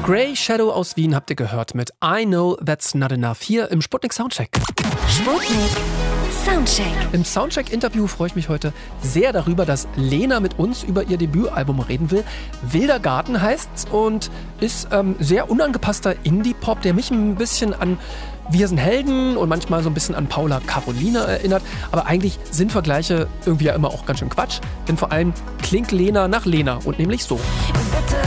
Grey Shadow aus Wien habt ihr gehört mit I Know That's Not Enough hier im Sputnik Soundcheck. Sputnik Soundcheck. Im Soundcheck-Interview freue ich mich heute sehr darüber, dass Lena mit uns über ihr Debütalbum reden will. Wilder Garten heißt's und ist sehr unangepasster Indie-Pop, der mich ein bisschen an Wir sind Helden und manchmal so ein bisschen an Paula Carolina erinnert. Aber eigentlich sind Vergleiche irgendwie ja immer auch ganz schön Quatsch. Denn vor allem klingt Lena nach Lena und nämlich so. Bitte